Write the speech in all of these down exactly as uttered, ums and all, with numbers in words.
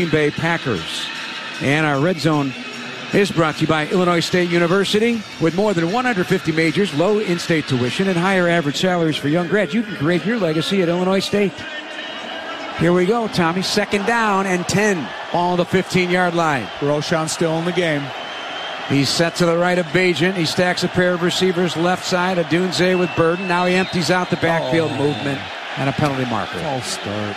Green Bay Packers. And our Red Zone is brought to you by Illinois State University. With more than one hundred fifty majors, low in-state tuition, and higher average salaries for young grads, you can create your legacy at Illinois State. Here we go, Tommy. Second down and ten. Ball on the fifteen-yard line. Roschon still in the game. He's set to the right of Bagent. He stacks a pair of receivers left side. Odunze with Burden. Now he empties out the backfield oh. movement and a penalty marker. False start.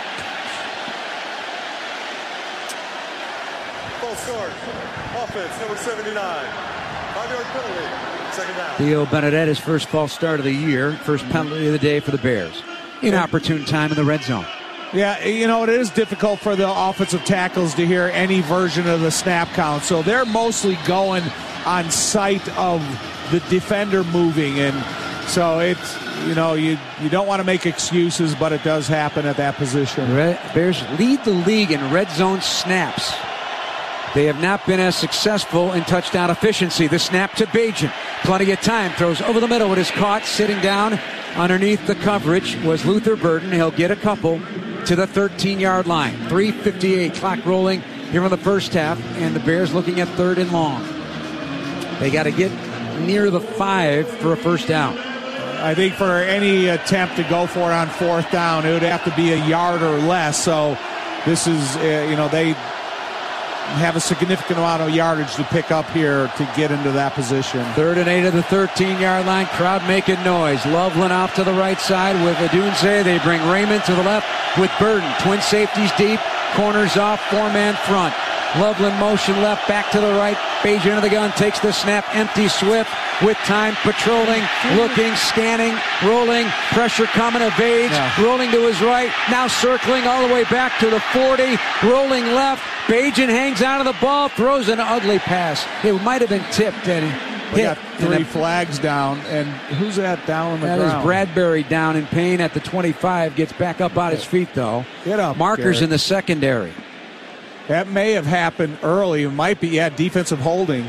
False start. Offense, number seventy-nine. Five-yard penalty. Second down. Theo Benedette, his first false start of the year. First penalty of the day for the Bears. Inopportune time in the red zone. Yeah, you know, it is difficult for the offensive tackles to hear any version of the snap count. So they're mostly going on sight of the defender moving. And so it's, you know, you, you don't want to make excuses, but it does happen at that position. Red, Bears lead the league in red zone snaps. They have not been as successful in touchdown efficiency. The snap to Bagent. Plenty of time. Throws over the middle. It is caught sitting down underneath the coverage was Luther Burden. He'll get a couple to the thirteen-yard line. three fifty-eight clock rolling here in the first half, and the Bears looking at third and long. They got to get near the five for a first down. I think for any attempt to go for it on fourth down, it would have to be a yard or less. So this is, uh, you know, they have a significant amount of yardage to pick up here to get into that position. Third and eight of the thirteen-yard line. Crowd making noise. Loveland off to the right side with Odunze. They bring Raymond to the left with Burden. Twin safeties deep. Corners off. Four-man front. Loveland motion left. Back to the right. Bagent into the gun. Takes the snap. Empty Swift with time. Patrolling. Looking. Scanning. Rolling. Pressure coming. Evades. Yeah. Rolling to his right. Now circling all the way back to the forty. Rolling left. Bagent hangs out of the ball, throws an ugly pass. It might have been tipped, and we got three flags down, and who's that down on the that ground? That is Bradbury down in pain at the twenty-five. Gets back up on his feet, though. Get up, Markers Garrett. in the secondary. That may have happened early. It might be, yeah, defensive holding.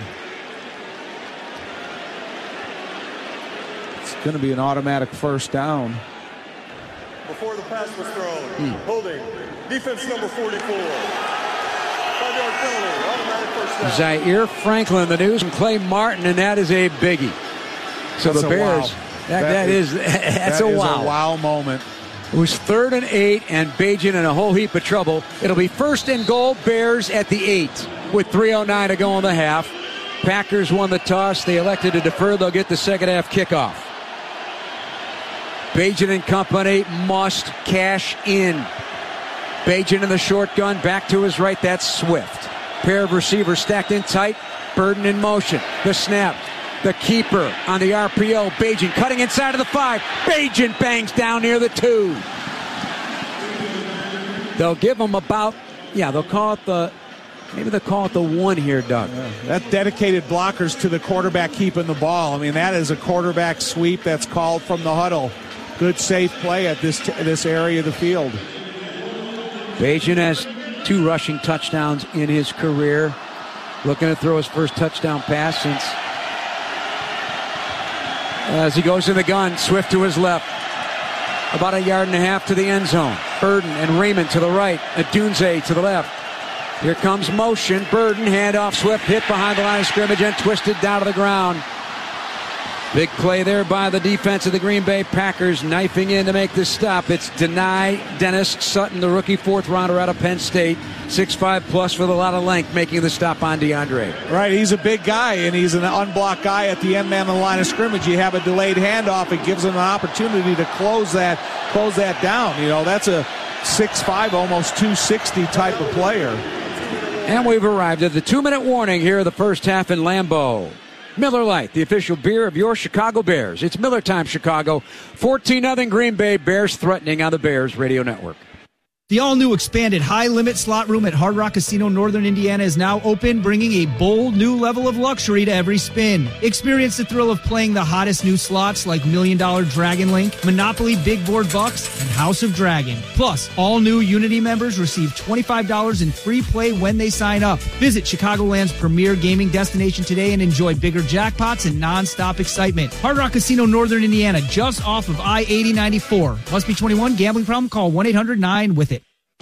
It's going to be an automatic first down. Before the pass was thrown, hmm. holding, defense number forty-four. Zaire Franklin, the news from Clay Martin, and that is a biggie. So that's the Bears, wow. that, that, that is, is that's that a is wow. a wow moment. It was third and eight, and Bagent in a whole heap of trouble. It'll be first and goal, Bears at the eight with three oh nine to go in the half. Packers won the toss. They elected to defer. They'll get the second half kickoff. Bagent and company must cash in. Bagent in the short gun, back to his right. That's Swift. Pair of receivers stacked in tight. Burden in motion. The snap. The keeper on the R P O. Bagent cutting inside of the five. Bagent bangs down near the two. They'll give him about, yeah, they'll call it the, maybe they'll call it the one here, Doug. Yeah. That dedicated blockers to the quarterback keeping the ball. I mean, that is a quarterback sweep that's called from the huddle. Good safe play at this, this area of the field. Bagent has two rushing touchdowns in his career. Looking to throw his first touchdown pass since as he goes in the gun. Swift to his left. About a yard and a half to the end zone. Burden and Raymond to the right. Odunze to the left. Here comes motion. Burden, handoff. Swift hit behind the line of scrimmage and twisted down to the ground. Big play there by the defense of the Green Bay Packers, knifing in to make this stop. It's Deni Dennis Sutton, the rookie fourth rounder out of Penn State. six five plus with a lot of length, making the stop on DeAndre. Right, he's a big guy, and he's an unblocked guy at the end man of the line of scrimmage. You have a delayed handoff. It gives him an opportunity to close that, close that down. You know, that's a six five, almost two sixty type of player. And we've arrived at the two-minute warning here of the first half in Lambeau. Miller Lite, the official beer of your Chicago Bears. It's Miller time, Chicago. fourteen nothing Green Bay. Bears threatening on the Bears Radio Network. The all-new expanded high-limit slot room at Hard Rock Casino Northern Indiana is now open, bringing a bold new level of luxury to every spin. Experience the thrill of playing the hottest new slots like Million Dollar Dragon Link, Monopoly Big Board Bucks, and House of Dragon. Plus, all new Unity members receive twenty-five dollars in free play when they sign up. Visit Chicagoland's premier gaming destination today and enjoy bigger jackpots and non-stop excitement. Hard Rock Casino Northern Indiana, just off of I eighty ninety-four. Must be twenty-one. Gambling problem? Call one eight hundred nine with it.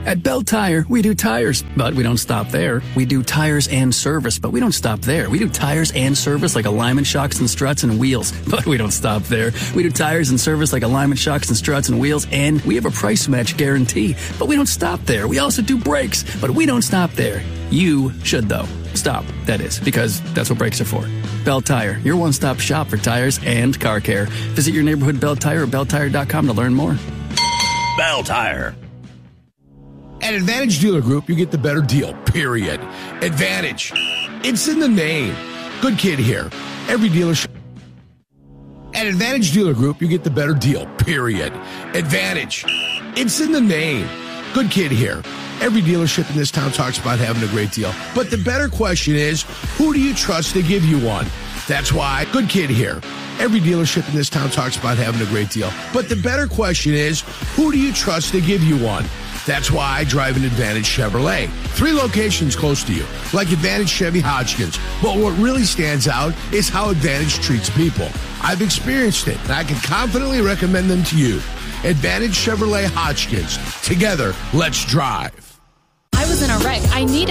At Bell Tire, we do tires, but we don't stop there. We do tires and service, but we don't stop there. We do tires and service like alignment shocks and struts and wheels, but we don't stop there. We do tires and service like alignment shocks and struts and wheels, and we have a price match guarantee, but we don't stop there. We also do brakes, but we don't stop there. You should, though. Stop, that is, because that's what brakes are for. Bell Tire, your one-stop shop for tires and car care. Visit your neighborhood Bell Tire or bell tire dot com to learn more. Bell Tire. At Advantage Dealer Group, you get the better deal, period. Advantage. It's in the name. Good kid here. Every dealership. At Advantage Dealer Group, you get the better deal, period. Advantage. It's in the name. Good kid here. Every dealership in this town talks about having a great deal. But the better question is, who do you trust to give you one? That's why, good kid here. Every dealership in this town talks about having a great deal. But the better question is, who do you trust to give you one? That's why I drive an Advantage Chevrolet. Three locations close to you, like Advantage Chevy Hodgkins. But what really stands out is how Advantage treats people. I've experienced it, and I can confidently recommend them to you. Advantage Chevrolet Hodgkins. Together, let's drive. I was in a wreck. I needed